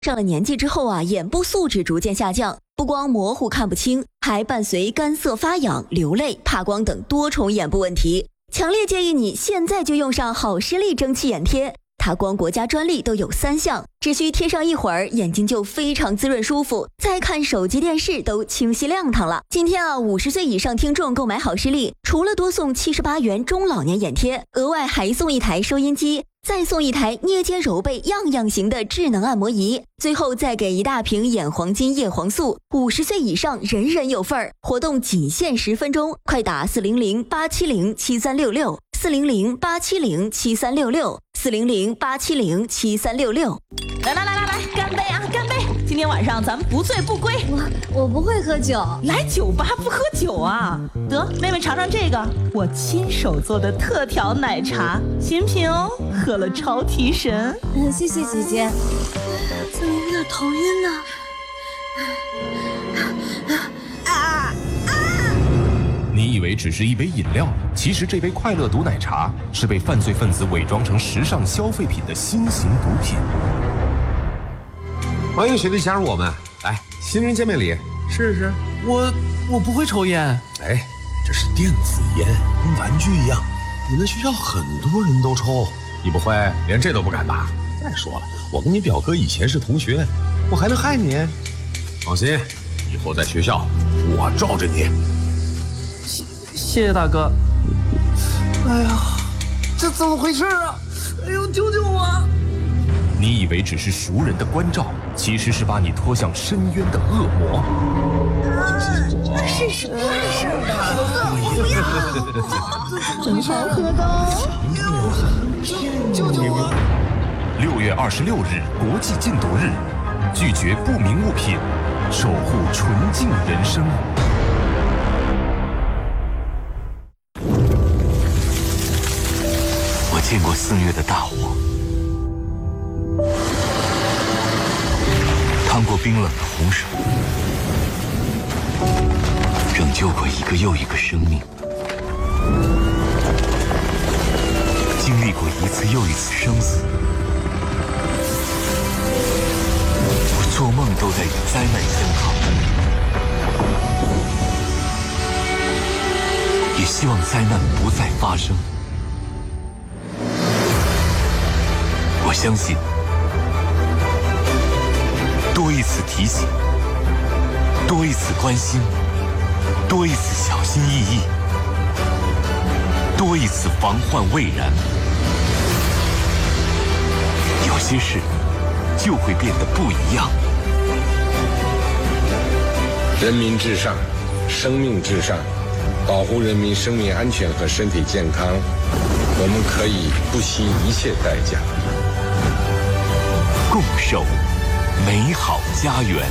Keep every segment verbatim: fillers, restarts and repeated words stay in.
上了年纪之后啊，眼部素质逐渐下降，不光模糊看不清，还伴随干涩发痒、流泪、怕光等多重眼部问题。强烈建议你现在就用上好视力蒸汽眼贴，它光国家专利都有三项，只需贴上一会儿，眼睛就非常滋润舒服，再看手机电视都清晰亮堂了。今天啊，五十岁以上听众购买好视力，除了多送七十八元中老年眼贴，额外还送一台收音机，再送一台捏肩揉背样样行的智能按摩仪，最后再给一大瓶眼黄金叶黄素。五十岁以上人人有份儿，活动仅限十分钟，快打四零零八七零七三六六，四零零八七零七三六六，四零零八七零七三六六。 来来来来来，干杯啊，干杯！今天晚上咱们不醉不归。 我我不会喝酒， 来酒吧不喝酒啊？得，妹妹尝尝这个，我亲手做的特调奶茶，新品哦，喝了超提神。 嗯，谢谢姐姐。怎么有点头晕呢？ 啊啊！你以为只是一杯饮料，其实这杯快乐毒奶茶是被犯罪分子伪装成时尚消费品的新型毒品。 欢迎学弟加入我们，来，新人见面礼，试试。 我我不会抽烟。 哎，这是电子烟，跟玩具一样，你们学校很多人都抽，你不会连这都不敢吧？再说了，我跟你表哥以前是同学，我还能害你？放心，以后在学校我罩着你。 谢谢谢大哥。哎呀，这怎么回事啊？哎呦，救救我！ 你以为只是熟人的关照，其实是把你拖向深渊的恶魔。 试试看，是的，不要， 真好喝的。 救救我！ 六月二十六日，国际禁毒日，拒绝不明物品，守护纯净人生。 我见过肆虐的大火，趟过冰冷的洪水，拯救过一个又一个生命，经历过一次又一次生死。我做梦都在与灾难相抗，也希望灾难不再发生。我相信，多一次提醒，多一次关心，多一次小心翼翼，多一次防患未然，有些事就会变得不一样。 人民至上，生命至上，保护人民生命安全和身体健康，我们可以不惜一切代价。 共守美好家园。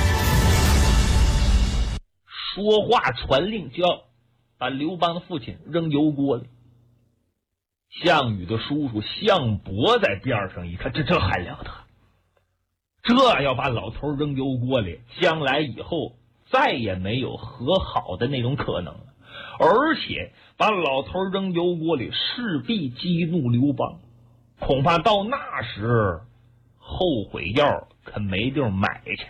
说话传令就要把刘邦的父亲扔油锅里。项羽的叔叔项伯在边上一看，这这还了得，这要把老头扔油锅里，将来以后再也没有和好的那种可能了。而且把老头扔油锅里势必激怒刘邦，恐怕到那时后悔药可没地儿买去。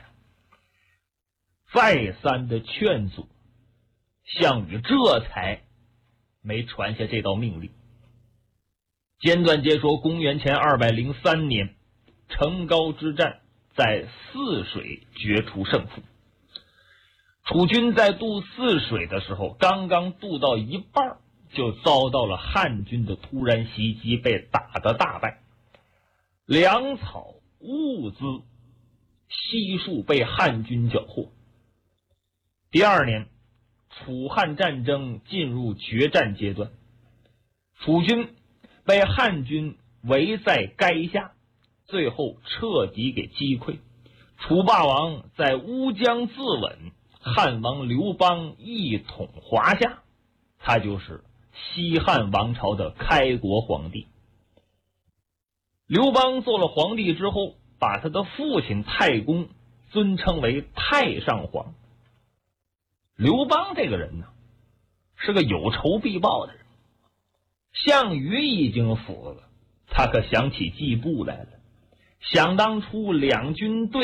再三的劝阻，项羽这才没传下这道命令。简短截说，公元前二百零三年，成皋之战在泗水决出胜负。楚军在渡泗水的时候，刚刚渡到一半，就遭到了汉军的突然袭击，被打得大败。粮草、物资悉数被汉军缴获。第二年，楚汉战争进入决战阶段，楚军被汉军围在垓下，最后彻底给击溃。楚霸王在乌江自刎，汉王刘邦一统华夏，他就是西汉王朝的开国皇帝。刘邦做了皇帝之后，把他的父亲太公尊称为太上皇。刘邦这个人呢，是个有仇必报的人。项羽已经死了，他可想起季布来了。 想当初两军对